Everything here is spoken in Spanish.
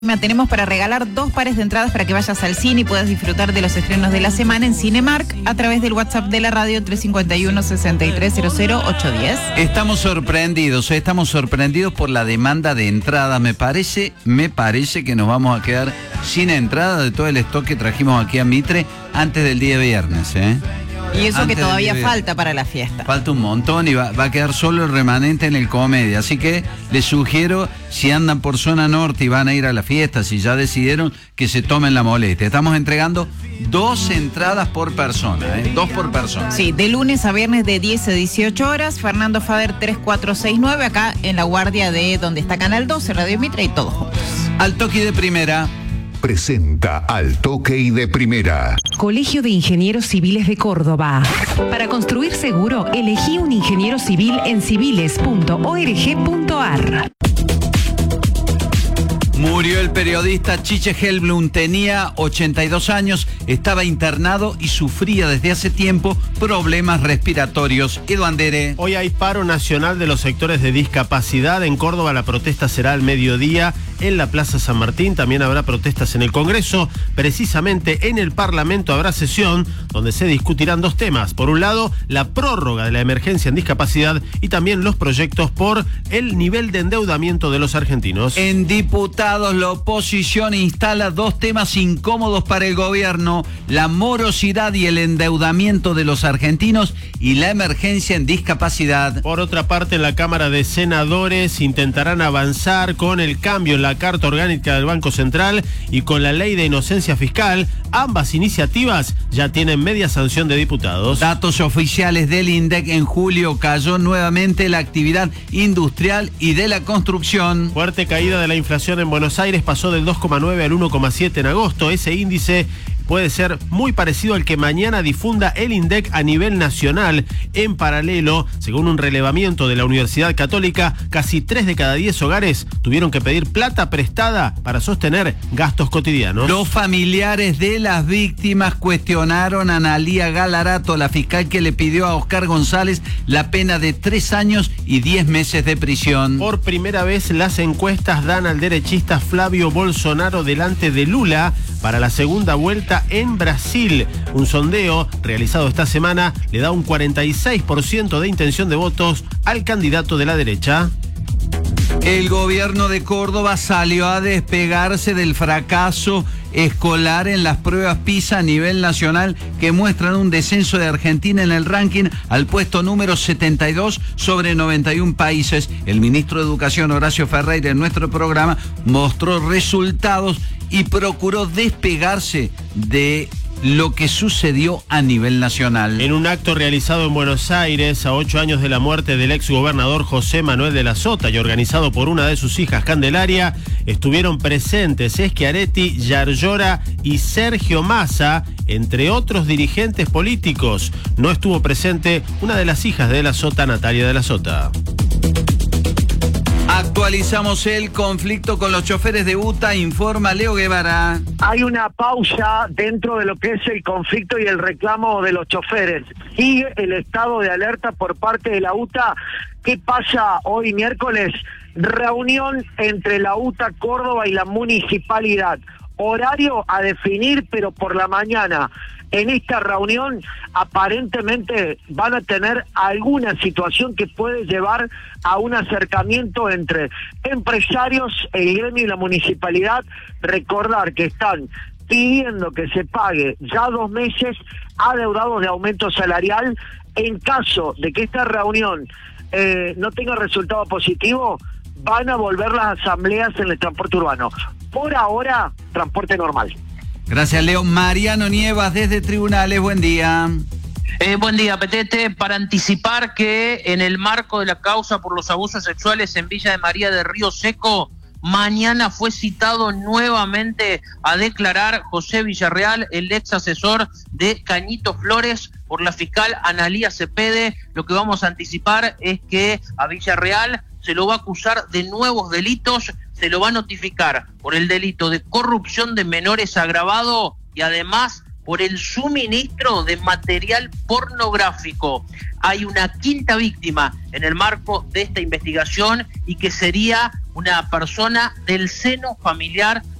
Tenemos para regalar 2 pares de entradas para que vayas al cine y puedas disfrutar de los estrenos de la semana en Cinemark a través del WhatsApp de la radio 351-6300-810. Estamos sorprendidos por la demanda de entrada. Me parece que nos vamos a quedar sin entrada de todo el stock que trajimos aquí a Mitre antes del día viernes, Y eso antes que todavía falta para la fiesta. Falta un montón y va a quedar solo el remanente en el Comedia. Así que les sugiero, si andan por zona norte y van a ir a la fiesta, si ya decidieron, que se tomen la molestia. Estamos entregando 2 entradas por persona, 2 por persona. Sí, de lunes a viernes de 10 a 18 horas. Fernando Fader 3469, acá en la guardia de donde está Canal 12, Radio Mitre y todos juntos. Al toque de primera. Presenta Al Toque y de Primera. Colegio de Ingenieros Civiles de Córdoba. Para construir seguro, elegí un ingeniero civil en civiles.org.ar. Murió el periodista Chiche Helblum, tenía 82 años, estaba internado y sufría desde hace tiempo problemas respiratorios. Edu Andere. Hoy hay paro nacional de los sectores de discapacidad. En Córdoba la protesta será al mediodía en la Plaza San Martín. También habrá protestas en el Congreso. Precisamente en el Parlamento habrá sesión donde se discutirán 2 temas. Por un lado, la prórroga de la emergencia en discapacidad y también los proyectos por el nivel de endeudamiento de los argentinos. En diputados, la oposición instala 2 temas incómodos para el gobierno: la morosidad y el endeudamiento de los argentinos y la emergencia en discapacidad. Por otra parte, en la Cámara de Senadores intentarán avanzar con el cambio en la Carta Orgánica del Banco Central y con la Ley de Inocencia Fiscal. Ambas iniciativas ya tienen media sanción de diputados. Datos oficiales del INDEC: en julio cayó nuevamente la actividad industrial y de la construcción. Fuerte caída de la inflación en Buenos Aires, pasó del 2,9 al 1,7 en agosto. Ese índice puede ser muy parecido al que mañana difunda el INDEC a nivel nacional. En paralelo, según un relevamiento de la Universidad Católica, casi 3 de cada 10 hogares tuvieron que pedir plata prestada para sostener gastos cotidianos. Los familiares de las víctimas cuestionaron a Analía Galarato, la fiscal que le pidió a Oscar González la pena de 3 años y 10 meses de prisión. Por primera vez las encuestas dan al derechista Flavio Bolsonaro delante de Lula para la segunda vuelta en Brasil. Un sondeo realizado esta semana le da un 46% de intención de votos al candidato de la derecha. El gobierno de Córdoba salió a despegarse del fracaso escolar en las pruebas PISA a nivel nacional, que muestran un descenso de Argentina en el ranking al puesto número 72 sobre 91 países. El ministro de Educación, Horacio Ferreira, en nuestro programa mostró resultados y procuró despegarse de lo que sucedió a nivel nacional. En un acto realizado en Buenos Aires a 8 años de la muerte del exgobernador José Manuel de la Sota y organizado por una de sus hijas, Candelaria, estuvieron presentes Schiaretti, Yarlora y Sergio Massa, entre otros dirigentes políticos. No estuvo presente una de las hijas de la Sota, Natalia de la Sota. Actualizamos el conflicto con los choferes de UTA, informa Leo Guevara. Hay una pausa dentro de lo que es el conflicto y el reclamo de los choferes. Sigue el estado de alerta por parte de la UTA. ¿Qué pasa hoy miércoles? Reunión entre la UTA Córdoba y la municipalidad. Horario a definir, pero por la mañana. En esta reunión aparentemente van a tener alguna situación que puede llevar a un acercamiento entre empresarios, el gremio y la municipalidad. Recordar que están pidiendo que se pague ya 2 meses adeudados de aumento salarial. En caso de que esta reunión no tenga resultado positivo, van a volver las asambleas en el transporte urbano. Por ahora, transporte normal. Gracias, Leo. Mariano Nievas, desde Tribunales, buen día. Buen día, Petete. Para anticipar que en el marco de la causa por los abusos sexuales en Villa de María de Río Seco, mañana fue citado nuevamente a declarar José Villarreal, el ex asesor de Cañito Flores, por la fiscal Analía Cepede. Lo que vamos a anticipar es que a Villarreal se lo va a acusar de nuevos delitos, se lo va a notificar por el delito de corrupción de menores agravado y además por el suministro de material pornográfico. Hay una quinta víctima en el marco de esta investigación y que sería una persona del seno familiar